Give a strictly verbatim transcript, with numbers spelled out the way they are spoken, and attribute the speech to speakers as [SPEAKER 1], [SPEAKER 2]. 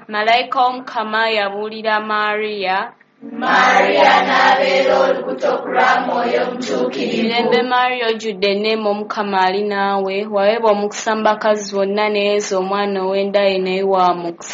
[SPEAKER 1] Malayika w'Omukama yabuulira Mariya,
[SPEAKER 2] Mariya n'abeera olubuto ku lwa Mwoyo Omutuukirivu.
[SPEAKER 1] Mirembe Mariya ojjudde enneema Omukama ali naawe, waweebwa omukisa mu bakazi bonna ne Yesu omwana ow'enda ye naye wa mukisa.